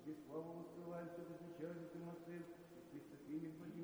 Тебе славу высылаем, все безначальникам отцем, и святыми